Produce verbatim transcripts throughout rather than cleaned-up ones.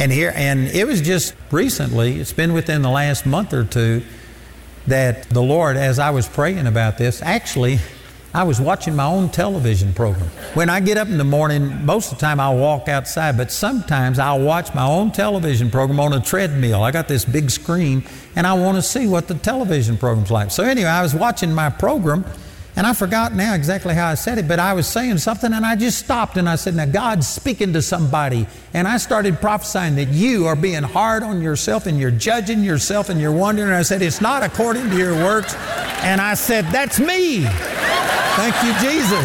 And here, and it was just recently, it's been within the last month or two, that the Lord, as I was praying about this, actually, I was watching my own television program. When I get up in the morning, most of the time I'll walk outside, but sometimes I'll watch my own television program on a treadmill. I got this big screen, and I want to see what the television program's like. So anyway, I was watching my program, and I forgot now exactly how I said it, but I was saying something, and I just stopped, and I said, now God's speaking to somebody. And I started prophesying that you are being hard on yourself, and you're judging yourself, and you're wondering. And I said, it's not according to your works. And I said, that's me. Thank you,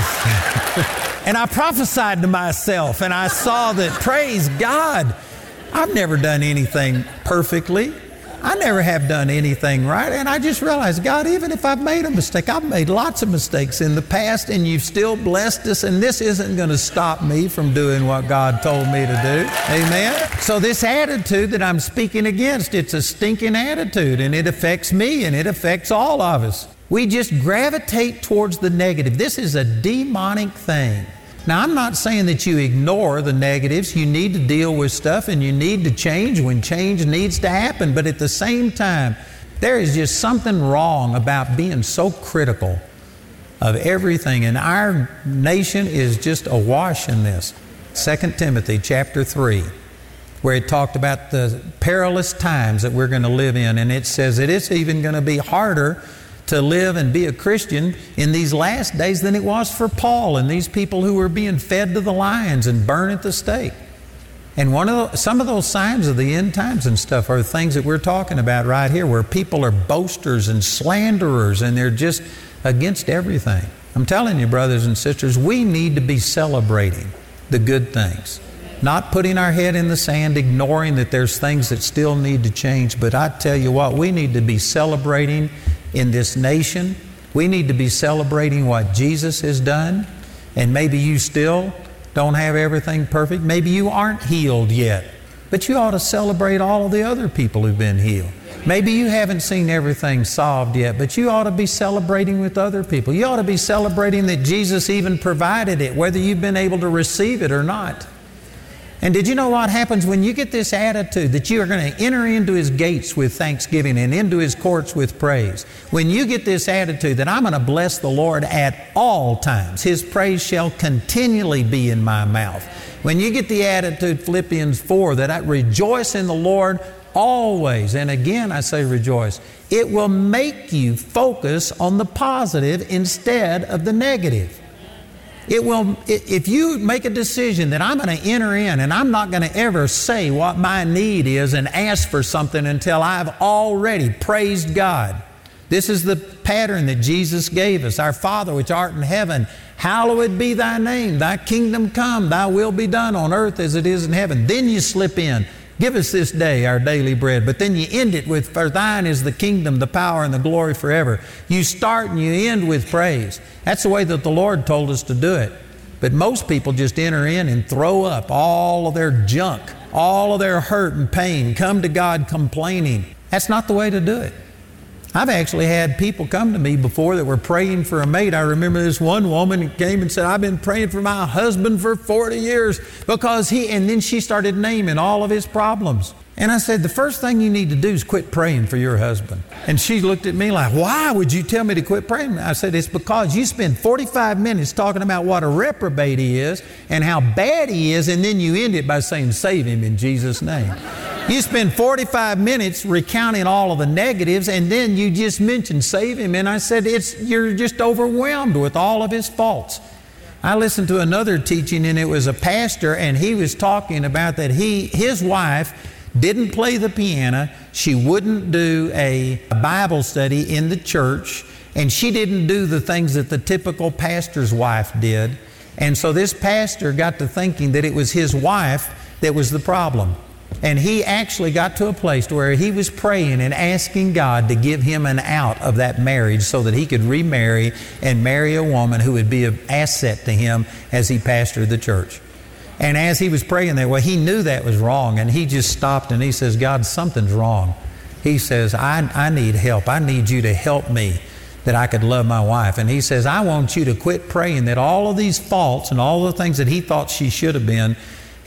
Jesus. And I prophesied to myself, and I saw that, praise God, I've never done anything perfectly. I never have done anything right. And I just realized, God, even if I've made a mistake, I've made lots of mistakes in the past, and you've still blessed us, and this isn't going to stop me from doing what God told me to do. Amen? So this attitude that I'm speaking against, it's a stinking attitude, and it affects me, and it affects all of us. We just gravitate towards the negative. This is a demonic thing. Now, I'm not saying that you ignore the negatives. You need to deal with stuff, and you need to change when change needs to happen. But at the same time, there is just something wrong about being so critical of everything. And our nation is just awash in this. Second Timothy chapter three, where it talked about the perilous times that we're going to live in. And it says that it's even going to be harder to live and be a Christian in these last days than it was for Paul and these people who were being fed to the lions and burned at the stake. And one of the, some of those signs of the end times and stuff are things that we're talking about right here, where people are boasters and slanderers, and they're just against everything. I'm telling you, brothers and sisters, we need to be celebrating the good things, not putting our head in the sand, ignoring that there's things that still need to change. But I tell you what, we need to be celebrating in this nation. We need to be celebrating what Jesus has done. And maybe you still don't have everything perfect. Maybe you aren't healed yet. But you ought to celebrate all of the other people who've been healed. Maybe you haven't seen everything solved yet, but you ought to be celebrating with other people. You ought to be celebrating that Jesus even provided it, whether you've been able to receive it or not. And did you know what happens when you get this attitude that you are going to enter into His gates with thanksgiving and into His courts with praise? When you get this attitude that I'm going to bless the Lord at all times, His praise shall continually be in my mouth. When you get the attitude, Philippians four, that I rejoice in the Lord always, and again I say rejoice, it will make you focus on the positive instead of the negative. It will, if you make a decision that I'm going to enter in and I'm not going to ever say what my need is and ask for something until I've already praised God. This is the pattern that Jesus gave us. Our Father which art in heaven, hallowed be thy name. Thy kingdom come, thy will be done on earth as it is in heaven. Then you slip in, give us this day our daily bread. But then you end it with, for thine is the kingdom, the power, and the glory forever. You start and you end with praise. That's the way that the Lord told us to do it. But most people just enter in and throw up all of their junk, all of their hurt and pain, come to God complaining. That's not the way to do it. I've actually had people come to me before that were praying for a mate. I remember this one woman who came and said, I've been praying for my husband for forty years because he, and then she started naming all of his problems. And I said, the first thing you need to do is quit praying for your husband. And she looked at me like, why would you tell me to quit praying? I said, it's because you spend forty-five minutes talking about what a reprobate he is and how bad he is, and then you end it by saying, save him in Jesus' name. You spend forty-five minutes recounting all of the negatives, and then you just mention save him. And I said, it's you're just overwhelmed with all of his faults. I listened to another teaching, and it was a pastor, and he was talking about that he his wife didn't play the piano. She wouldn't do a Bible study in the church, and she didn't do the things that the typical pastor's wife did. And so this pastor got to thinking that it was his wife that was the problem. And he actually got to a place where he was praying and asking God to give him an out of that marriage so that he could remarry and marry a woman who would be an asset to him as he pastored the church. And as he was praying there, well, he knew that was wrong, and he just stopped and he says, God, something's wrong. He says, I, I need help. I need you to help me that I could love my wife. And he says, I want you to quit praying that all of these faults and all the things that he thought she should have been,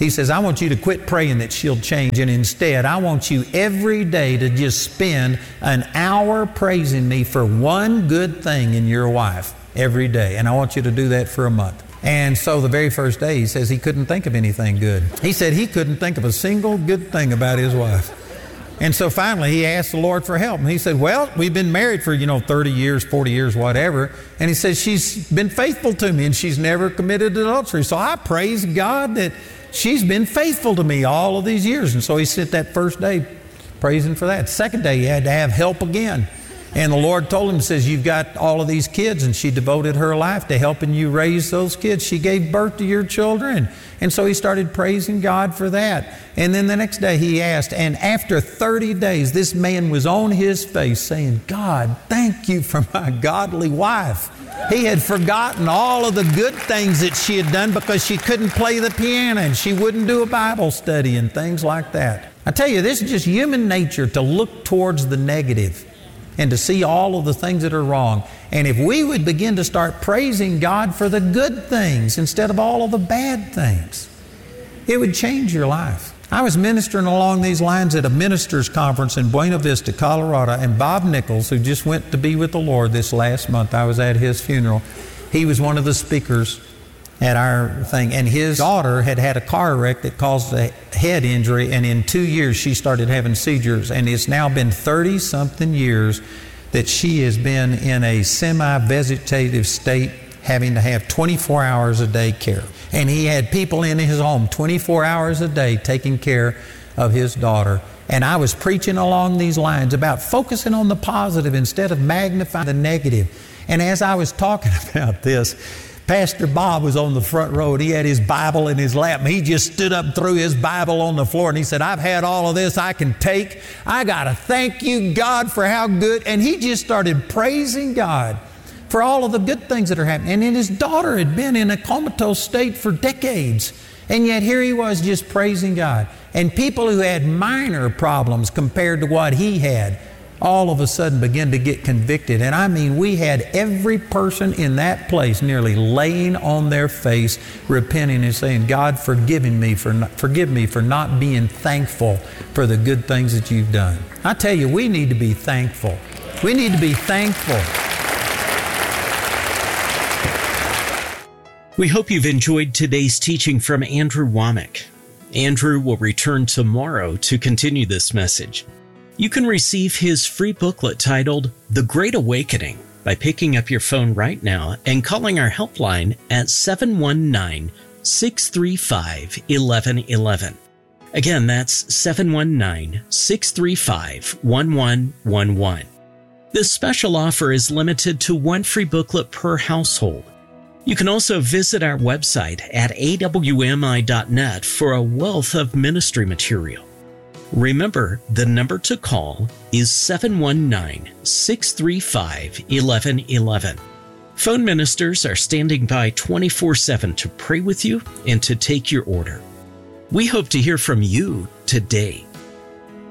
He says, I want you to quit praying that she'll change, and instead I want you every day to just spend an hour praising me for one good thing in your wife every day. And I want you to do that for a month. And so the very first day, he says he couldn't think of anything good. He said he couldn't think of a single good thing about his wife. And so finally he asked the Lord for help. And he said, well, we've been married for, you know, thirty years, forty years, whatever. And he says, she's been faithful to me and she's never committed adultery. So I praise God that she's been faithful to me all of these years. And so he spent that first day praising for that. Second day, he had to have help again. And the Lord told him, says, you've got all of these kids, and she devoted her life to helping you raise those kids. She gave birth to your children. And so he started praising God for that. And then the next day he asked, and after thirty days, this man was on his face saying, God, thank you for my godly wife. He had forgotten all of the good things that she had done because she couldn't play the piano and she wouldn't do a Bible study and things like that. I tell you, this is just human nature to look towards the negative and to see all of the things that are wrong. And if we would begin to start praising God for the good things instead of all of the bad things, it would change your life. I was ministering along these lines at a ministers' conference in Buena Vista, Colorado, and Bob Nichols, who just went to be with the Lord this last month, I was at his funeral. He was one of the speakers at our thing, and his daughter had had a car wreck that caused a head injury, and in two years she started having seizures, and it's now been thirty-something years that she has been in a semi-vegetative state, having to have twenty-four hours a day care. And he had people in his home twenty-four hours a day taking care of his daughter. And I was preaching along these lines about focusing on the positive instead of magnifying the negative. And as I was talking about this, Pastor Bob was on the front row, and he had his Bible in his lap, and he just stood up and threw his Bible on the floor, and he said, I've had all of this I can take. I got to thank you, God, for how good. And he just started praising God for all of the good things that are happening. And then his daughter had been in a comatose state for decades, and yet here he was just praising God. And people who had minor problems compared to what he had, all of a sudden begin to get convicted. And I mean, we had every person in that place nearly laying on their face, repenting and saying, God, forgiving me for not, forgive me for not being thankful for the good things that you've done. I tell you, we need to be thankful. We need to be thankful. We hope you've enjoyed today's teaching from Andrew Wommack. Andrew will return tomorrow to continue this message. You can receive his free booklet titled The Great Awakening by picking up your phone right now and calling our helpline at seven one nine, six three five, one one one one. Again, that's seven one nine, six three five, one one one one. This special offer is limited to one free booklet per household. You can also visit our website at a w m i dot net for a wealth of ministry material. Remember, the number to call is seven one nine, six three five, one one one one. Phone ministers are standing by twenty-four seven to pray with you and to take your order. We hope to hear from you today.